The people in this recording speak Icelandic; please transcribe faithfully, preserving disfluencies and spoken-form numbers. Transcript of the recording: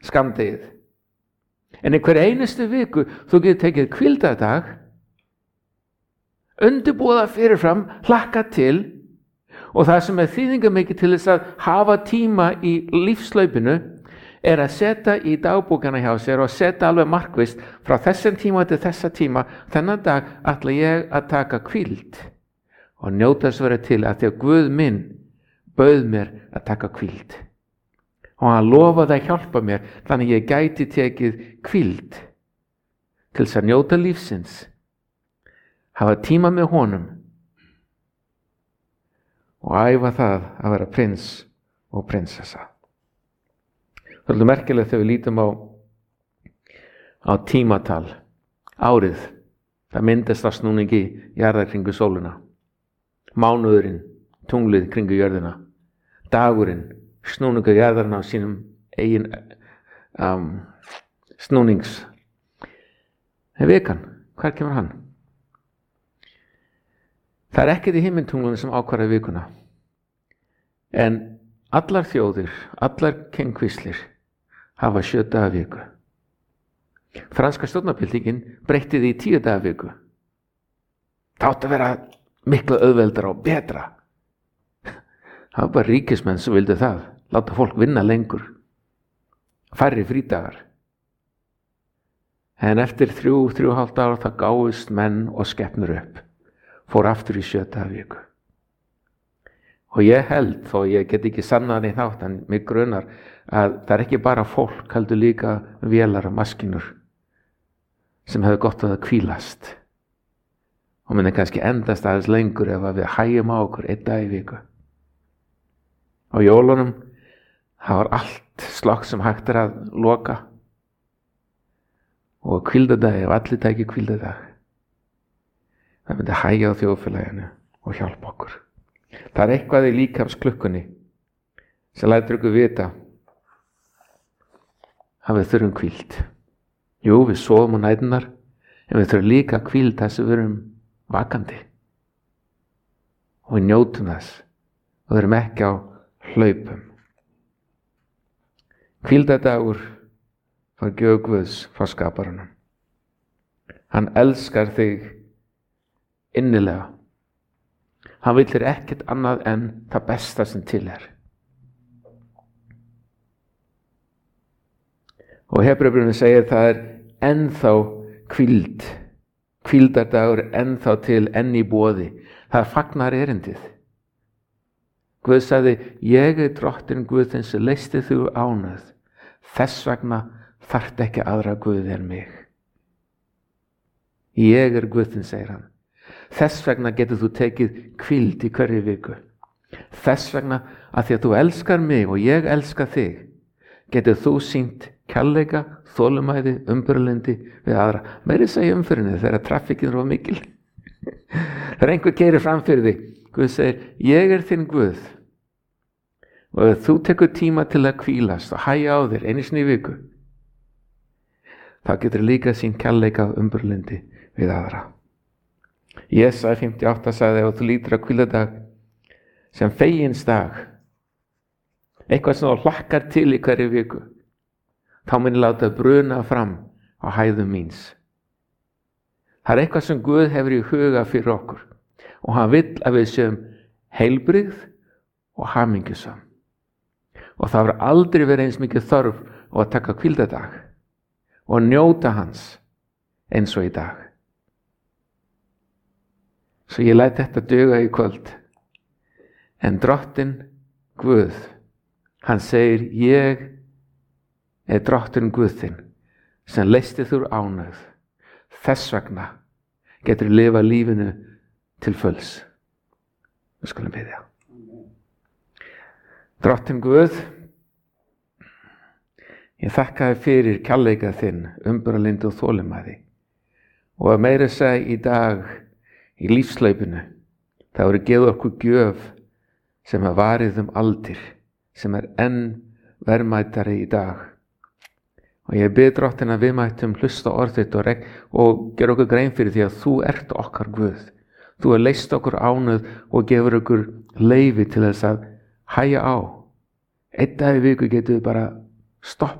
skammdegið. En í hver einustu viku þú getur tekið hvíldardag, undirbúða fyrirfram, hlakka til, og það sem er þýðingarmikið til þess að hafa tíma í lífslaupinu er að setja í dagbókana hjá sér og setja alveg markvisst frá þessum tíma til þessa tíma, þennan dag ætla ég að taka hvíld og njóta þess að vera til að því að Guð minn bauð mér að taka hvíld. Og hann lofaði að hjálpa mér þannig að ég gæti tekið hvíld til þess að njóta lífsins, hafa tíma með honum og æfa það að vera prins og prinsessa. Það er merkilegt þegar við lítum á, á tímatal, árið, það myndast að snúningi jarðar kringu sóluna, mánuðurinn, tunglið kringu jörðina, dagurinn, snúningu jarðarna á sínum eigin um, snúnings. En vikan, hver kemur hann? Það er ekkert í himmintunglunum sem ákvarða vikuna. En allar þjóðir, allar kengkvíslir hafa sjö daga viku. Franska stjórnarbyltingin breytti því í tíu daga viku. Það átti að vera miklu auðveldara og betra. Það var bara ríkismenn sem vildu það, láta fólk vinna lengur, færri frídagar. En eftir þrjú, þrjú og hálft ár það gáðust menn og skepnur upp, fór aftur í sjö daga viku. Og ég held, þó ég get ekki sannað í þátt, en mig grunar að það er ekki bara fólk, heldur líka vélar og maskinur sem hefur gott að hvílast og myndi kannski endast aðeins lengur ef við hægjum á okkur einn dag í viku. Á jólunum það var allt slokk sem hægt er að loka og hvíldardagi og allir tæki hvíldardag. Það myndi hægja á þjóðfélaginu og hjálpa okkur. Það er eitthvað í líkamsklukkunni sem lætur ykkur vita að við þurfum hvíld. Jú, við sofum á næturnar, en við þurfum líka hvíld þess að við erum vakandi. Og við njótum þess og við erum ekki á hlaupum. Hvíldardagur var gjöf Guðs frá skaparanum. Hann elskar þig innilega. Hann vill þér ekkert annað en það besta sem til er. Og Hebreabrúðin segir það er ennþá hvíld. Hvíldardagur er ennþá til, enn í boði. Það er fagnar erindið. Guð sagði, ég er drottinn Guð þinn sem leysti þú ánauð. Þess vegna þarft ekki aðra Guði en mig. Ég er Guð þinn, segir hann. Þess vegna getur þú tekið hvíld í hverju viku. Þess vegna að því að þú elskar mig og ég elska þig, getur þú sýnt kærleika, þolumæði, umburðarlyndi við aðra. Meira segja umfyrinni þegar trafikkin er of mikil. Þegar einhver keyrir fram fyrir þig, Guð segir, ég er þinn Guð. Og ef þú tekur tíma til að hvílast og hægja á þér einu sinni í viku, þá getur líka sýnt kærleika og umburðarlyndi við aðra. Jesaja fimmtíu og átta sagði ef þú lítur á hvíldardag sem fegins dag, eitthvað sem þú hlakkar til í hverju viku, þá muni láta bruna fram á hæðum míns. Það er eitthvað sem Guð hefur í huga fyrir okkur og hann vill að við séum heilbrigð og hamingjusam. Og það verður aldrei verið eins mikið þörf á að taka hvíldardag og njóta hans eins og í dag. Svo ég læt þetta duga í kvöld. En drottinn Guð, hann segir, ég er drottinn Guð þinn sem leysti þú ánauð. Þess vegna getur þú lifa lífinu til fulls. Við skulum biðja. Drottinn Guð, ég þakka þér fyrir kærleika þinn, umburðarlyndi og þolinmæði. Og að meira segja í dag í lífslaupinu, það voru gefið okkur gjöf sem er varið um aldir, sem er enn verðmætari í dag. Og ég bið drottinn að við mættum hlusta orð þitt og, reg- og gera okkur grein fyrir því að þú ert okkar Guð. Þú er leyst okkur ánauð og gefur okkur leyfi til þess að hægja á. Einn dag í viku getum við bara stoppað